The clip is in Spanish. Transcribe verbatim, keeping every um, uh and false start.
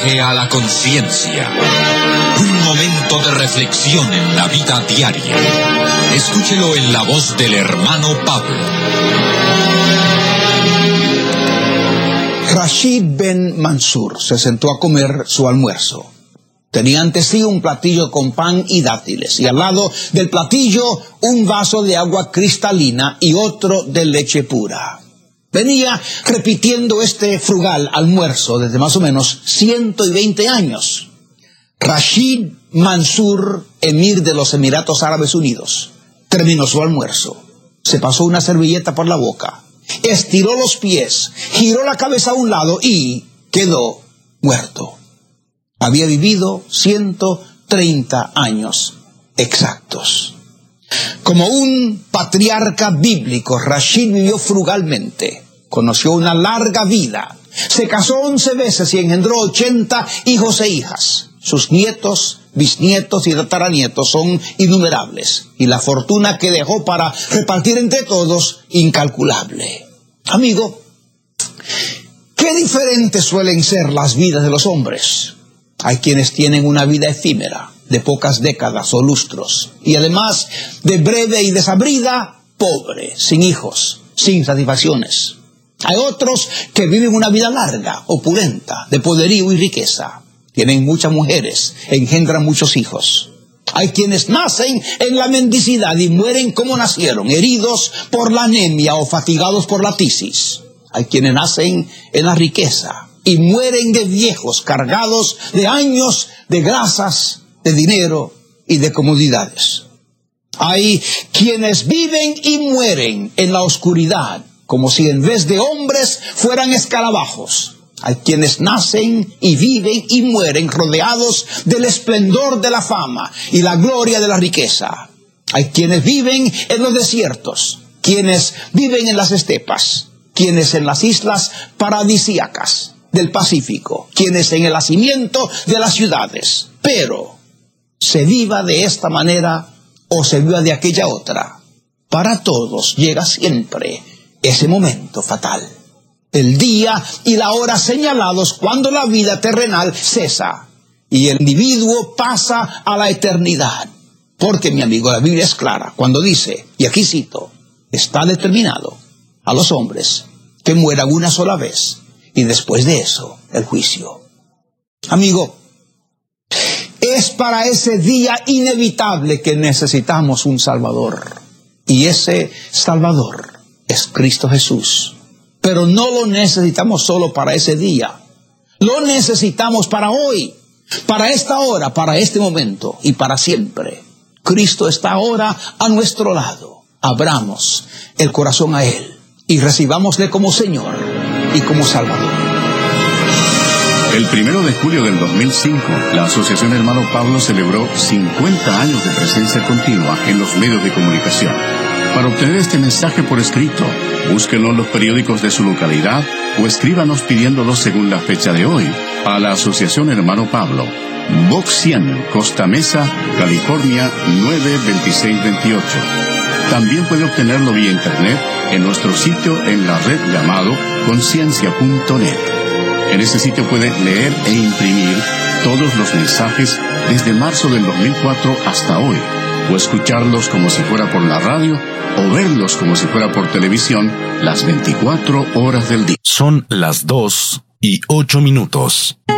viaje a la conciencia. Un momento de reflexión en la vida diaria. Escúchelo en la voz del hermano Pablo. Rashid Ben Mansur se sentó a comer su almuerzo. Tenía ante sí un platillo con pan y dátiles, y al lado del platillo un vaso de agua cristalina y otro de leche pura. Venía repitiendo este frugal almuerzo desde más o menos ciento veinte años. Rashid Mansur, emir de los Emiratos Árabes Unidos, terminó su almuerzo. Se pasó una servilleta por la boca, estiró los pies, giró la cabeza a un lado y quedó muerto. Había vivido ciento treinta años exactos. Como un patriarca bíblico, Rashid vivió frugalmente, conoció una larga vida, se casó once veces y engendró ochenta hijos e hijas. Sus nietos, bisnietos y tataranietos son innumerables, y la fortuna que dejó para repartir entre todos, incalculable. Amigo, qué diferentes suelen ser las vidas de los hombres. Hay quienes tienen una vida efímera, de pocas décadas o lustros, y además de breve y desabrida, pobre, sin hijos, sin satisfacciones. Hay otros que viven una vida larga, opulenta, de poderío y riqueza. Tienen muchas mujeres, engendran muchos hijos. Hay quienes nacen en la mendicidad y mueren como nacieron, heridos por la anemia o fatigados por la tisis. Hay quienes nacen en la riqueza y mueren de viejos, cargados de años, de grasas, de dinero y de comodidades. Hay quienes viven y mueren en la oscuridad, como si en vez de hombres fueran escarabajos. Hay quienes nacen y viven y mueren rodeados del esplendor de la fama y la gloria de la riqueza. Hay quienes viven en los desiertos, quienes viven en las estepas, quienes en las islas paradisíacas del Pacífico, quienes en el nacimiento de las ciudades. Pero se viva de esta manera o se viva de aquella otra, para todos llega siempre ese momento fatal, el día y la hora señalados cuando la vida terrenal cesa y el individuo pasa a la eternidad. Porque, mi amigo, la Biblia es clara cuando dice, y aquí cito, está determinado a los hombres que mueran una sola vez y después de eso el juicio. Amigo, es para ese día inevitable que necesitamos un Salvador, y ese Salvador es Cristo Jesús. Pero no lo necesitamos solo para ese día, lo necesitamos para hoy, para esta hora, para este momento y para siempre. Cristo está ahora a nuestro lado. Abramos el corazón a Él y recibámosle como Señor y como Salvador. El primero de julio del dos mil cinco, la Asociación Hermano Pablo celebró cincuenta años de presencia continua en los medios de comunicación. Para obtener este mensaje por escrito, búsquenlo en los periódicos de su localidad o escríbanos pidiéndolo según la fecha de hoy a la Asociación Hermano Pablo, Box cien, Costa Mesa, California nueve veintiséis veintiocho. También puede obtenerlo vía internet en nuestro sitio en la red llamado conciencia punto net. En este sitio puede leer e imprimir todos los mensajes desde marzo del dos mil cuatro hasta hoy, o escucharlos como si fuera por la radio, o verlos como si fuera por televisión las veinticuatro horas del día. Son las dos y ocho minutos.